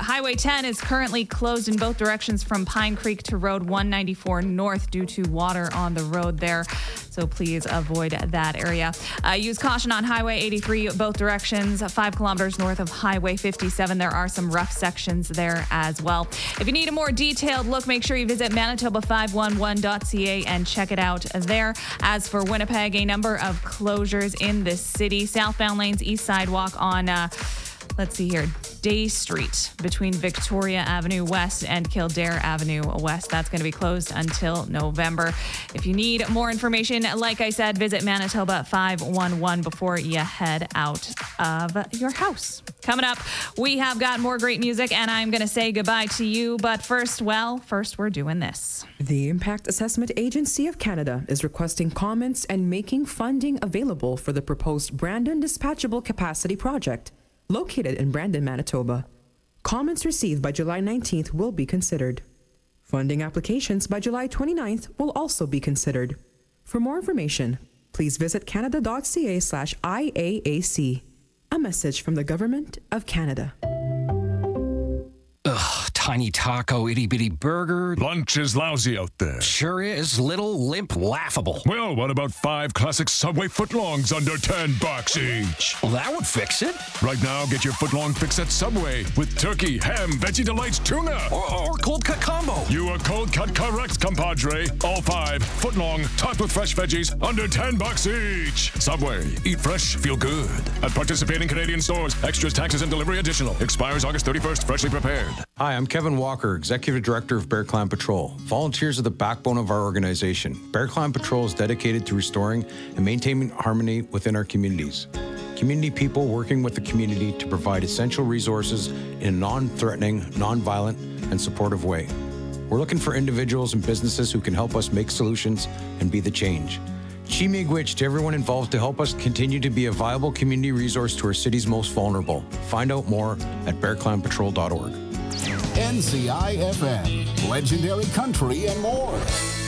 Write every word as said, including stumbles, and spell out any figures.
Highway ten is currently closed in both directions from Pine Creek to Road one ninety-four North due to water on the road there. So please avoid that area. Uh, use caution on Highway eighty-three, both directions, five kilometers north of Highway fifty-seven. There are some rough sections there as well. If you need a more detailed look, make sure you visit Manitoba five one one dot c a and check it out there. As for Winnipeg, a number of closures in this city. Southbound lanes, east sidewalk on, uh, let's see here, Day Street between Victoria Avenue West and Kildare Avenue West. That's going to be closed until November. If you need more information, like I said, visit Manitoba five one one before you head out of your house. Coming up, we have got more great music, and I'm going to say goodbye to you. But first, well, first we're doing this. The Impact Assessment Agency of Canada is requesting comments and making funding available for the proposed Brandon Dispatchable Capacity Project, located in Brandon, Manitoba. Comments received by July nineteenth will be considered. Funding applications by July twenty-ninth will also be considered. For more information, please visit canada.ca slash IAAC. A message from the Government of Canada. Ugh, tiny taco, itty-bitty burger. Lunch is lousy out there. Sure is. Little, limp, laughable. Well, what about five classic Subway footlongs under ten bucks each? Well, that would fix it. Right now, get your footlong fix at Subway with turkey, ham, Veggie Delights, tuna. Or, or cold cut combo. You are cold cut correct, compadre. All five, footlong, topped with fresh veggies, under ten bucks each. Subway, eat fresh, feel good. At participating Canadian stores, extras, taxes, and delivery additional. Expires August thirty-first, freshly prepared. Hi, I'm Kevin Walker, Executive Director of Bear Clan Patrol. Volunteers are the backbone of our organization. Bear Clan Patrol is dedicated to restoring and maintaining harmony within our communities. Community people working with the community to provide essential resources in a non-threatening, non-violent, and supportive way. We're looking for individuals and businesses who can help us make solutions and be the change. Chi-miigwech to everyone involved to help us continue to be a viable community resource to our city's most vulnerable. Find out more at bear clan patrol dot org. N C I F M, legendary country and more.